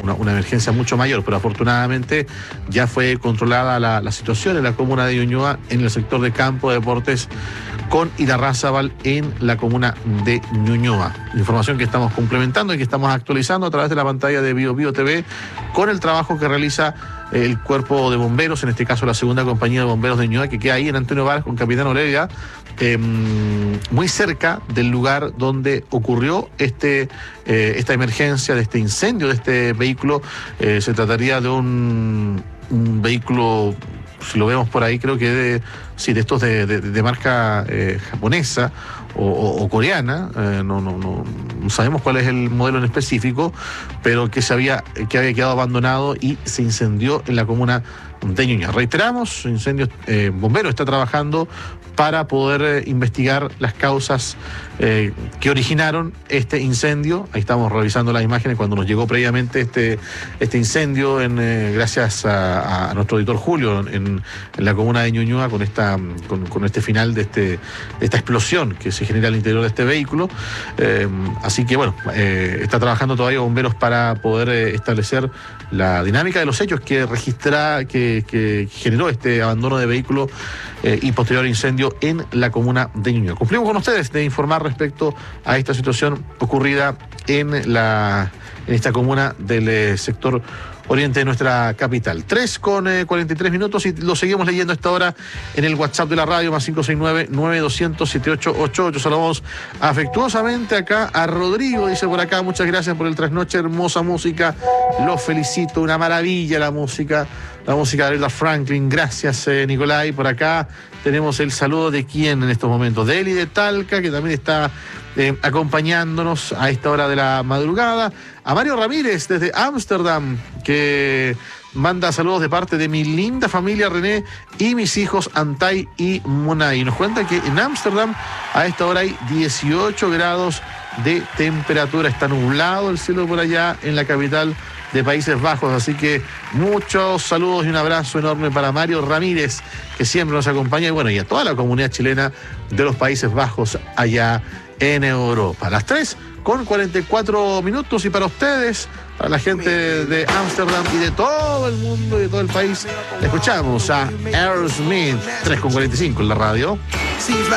una emergencia mucho mayor, pero afortunadamente ya fue controlada la situación en la comuna de Ñuñoa, en el sector de Campo de Deportes, con Irarrázaval en la comuna de Ñuñoa. Información que estamos complementando y que estamos actualizando a través de la pantalla de Bio Bio TV con el trabajo que realiza el cuerpo de bomberos, en este caso la segunda compañía de bomberos de Ñuñoa, que queda ahí en Antonio Varas con Capitán Olivia, muy cerca del lugar donde ocurrió esta emergencia, de este incendio de este vehículo. Se trataría de un vehículo, si lo vemos por ahí, creo que de estos de marca japonesa o coreana, no sabemos cuál es el modelo en específico, pero que había quedado abandonado y se incendió en la comuna de Ñuñoa. Reiteramos, Bomberos está trabajando para poder investigar las causas que originaron este incendio. Ahí estamos revisando las imágenes cuando nos llegó previamente este incendio, gracias a nuestro editor Julio, en la comuna de Ñuñoa, con este final de esta explosión que se genera al interior de este vehículo. Así que bueno, está trabajando todavía Bomberos para poder establecer la dinámica de los hechos que generó este abandono de vehículo y posterior incendio en la comuna de Ñuñoa. Cumplimos con ustedes de informar respecto a esta situación ocurrida en esta comuna del sector oriente de nuestra capital. 3:43 y lo seguimos leyendo a esta hora en el WhatsApp de la radio, más 569-9200-7888. Saludamos afectuosamente acá a Rodrigo, dice por acá: muchas gracias por el trasnoche, hermosa música, los felicito, una maravilla la música de Aretha Franklin. Gracias, Nicolai. Por acá tenemos el saludo de quién en estos momentos, de Eli de Talca, que también está acompañándonos a esta hora de la madrugada. A Mario Ramírez desde Ámsterdam, que manda saludos de parte de mi linda familia René y mis hijos Antay y Monay. Nos cuenta que en Ámsterdam a esta hora hay 18 grados de temperatura. Está nublado el cielo por allá en la capital de Países Bajos, así que muchos saludos y un abrazo enorme para Mario Ramírez, que siempre nos acompaña, y bueno, y a toda la comunidad chilena de los Países Bajos allá en Europa. Las 3:44 y para ustedes, para la gente de Ámsterdam y de todo el mundo y de todo el país, escuchamos a Aerosmith. 3:45 en la radio.